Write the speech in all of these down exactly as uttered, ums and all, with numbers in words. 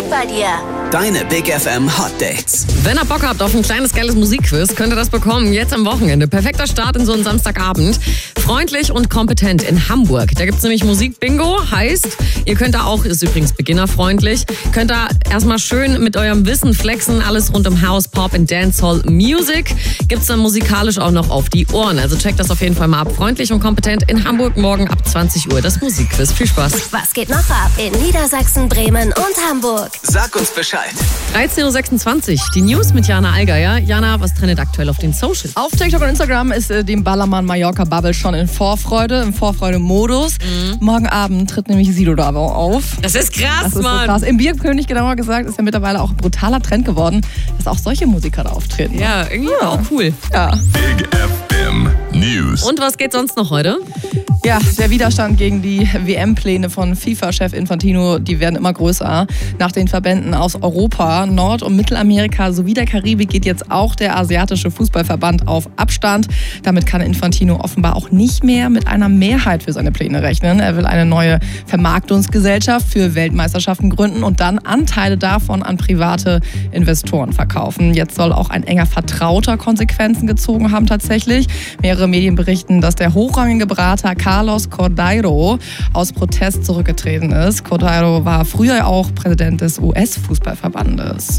Musik bei dir. Deine Big F M Hot Dates. Wenn ihr Bock habt auf ein kleines geiles Musikquiz, könnt ihr das bekommen. Jetzt am Wochenende. Perfekter Start in so einen Samstagabend. Freundlich und kompetent in Hamburg. Da gibt's nämlich Musik-Bingo. Heißt, ihr könnt da auch, ist übrigens beginnerfreundlich, könnt da erstmal schön mit eurem Wissen flexen. Alles rund um House, Pop und Dancehall Music. Gibt's dann musikalisch auch noch auf die Ohren. Also checkt das auf jeden Fall mal ab. Freundlich und kompetent in Hamburg morgen ab zwanzig Uhr. Das Musikquiz. Viel Spaß. Was geht noch ab in Niedersachsen, Bremen und Hamburg? Sag uns Bescheid. dreizehn Uhr sechsundzwanzig. Die News mit Jana Allgeier. Jana, was trendet aktuell auf den Socials? Auf TikTok und Instagram ist äh, dem Ballermann Mallorca Bubble schon in Vorfreude, im Vorfreude-Modus. Mhm. Morgen Abend tritt nämlich Sido da auf. Das ist krass, das ist Mann. So krass. Im Bierkönig, genauer gesagt, ist ja mittlerweile auch ein brutaler Trend geworden, dass auch solche Musiker da auftreten. Ja, irgendwie ja. auch cool. Ja. Big F M News. Und was geht sonst noch heute? Ja, der Widerstand gegen die W M-Pläne von FIFA-Chef Infantino, die werden immer größer. Nach den Verbänden aus Europa, Nord- und Mittelamerika sowie der Karibik geht jetzt auch der asiatische Fußballverband auf Abstand. Damit kann Infantino offenbar auch nicht mehr mit einer Mehrheit für seine Pläne rechnen. Er will eine neue Vermarktungsgesellschaft für Weltmeisterschaften gründen und dann Anteile davon an private Investoren verkaufen. Jetzt soll auch ein enger Vertrauter Konsequenzen gezogen haben tatsächlich. Mehrere Medien berichten, dass der hochrangige Berater Carlos Cordeiro aus Protest zurückgetreten ist. Cordeiro war früher auch Präsident des U S-Fußballverbandes.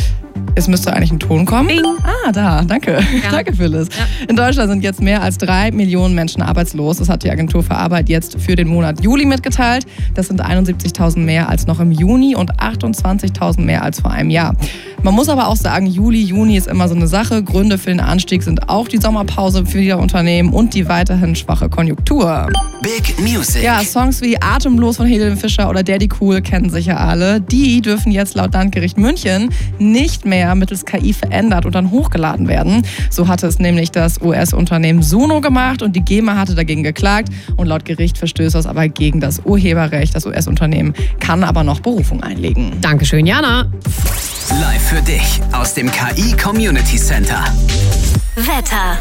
Es müsste eigentlich ein Ton kommen. Bing. Ah, da, danke. Ja. Danke, Phyllis. Ja. In Deutschland sind jetzt mehr als drei Millionen Menschen arbeitslos. Das hat die Agentur für Arbeit jetzt für den Monat Juli mitgeteilt. Das sind einundsiebzigtausend mehr als noch im Juni und achtundzwanzigtausend mehr als vor einem Jahr. Man muss aber auch sagen, Juli, Juni ist immer so eine Sache. Gründe für den Anstieg sind auch die Sommerpause für viele Unternehmen und die weiterhin schwache Konjunktur. Big Music. Ja, Songs wie Atemlos von Helene Fischer oder Daddy Cool kennen sicher alle. Die dürfen jetzt laut Landgericht München nicht mehr mittels K I verändert und dann hochgeladen werden. So hatte es nämlich das U S-Unternehmen Suno gemacht und die GEMA hatte dagegen geklagt und laut Gericht verstößt das aber gegen das Urheberrecht. Das U S-Unternehmen kann aber noch Berufung einlegen. Dankeschön, Jana. Live für dich aus dem K I Community Center. Wetter.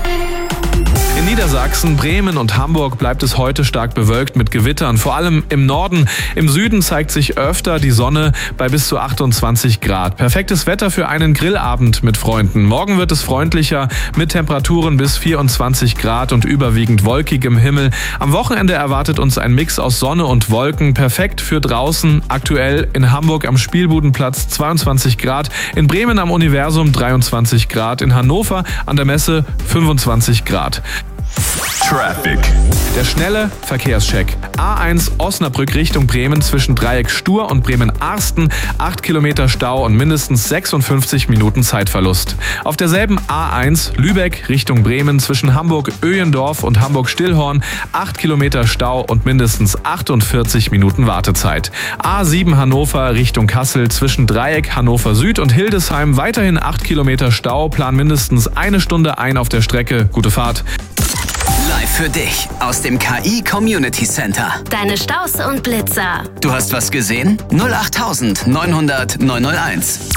In Niedersachsen, Bremen und Hamburg bleibt es heute stark bewölkt mit Gewittern. Vor allem im Norden. Im Süden zeigt sich öfter die Sonne bei bis zu achtundzwanzig Grad. Perfektes Wetter für einen Grillabend mit Freunden. Morgen wird es freundlicher mit Temperaturen bis vierundzwanzig Grad und überwiegend wolkigem Himmel. Am Wochenende erwartet uns ein Mix aus Sonne und Wolken. Perfekt für draußen. Aktuell in Hamburg am Spielbudenplatz zweiundzwanzig Grad. In Bremen am Universum dreiundzwanzig Grad. In Hannover an der Messe fünfundzwanzig Grad. Traffic. Der schnelle Verkehrscheck. A eins Osnabrück Richtung Bremen zwischen Dreieck Stur und Bremen-Arsten. acht Kilometer Stau und mindestens sechsundfünfzig Minuten Zeitverlust. Auf derselben A eins Lübeck Richtung Bremen zwischen Hamburg-Öhendorf und Hamburg-Stillhorn. acht Kilometer Stau und mindestens achtundvierzig Minuten Wartezeit. A sieben Hannover Richtung Kassel zwischen Dreieck Hannover Süd und Hildesheim. Weiterhin acht Kilometer Stau. Plan mindestens eine Stunde ein auf der Strecke. Gute Fahrt. Live für dich aus dem K I Community Center. Deine Staus und Blitzer. Du hast was gesehen? null acht neunhundert neunhunderteins.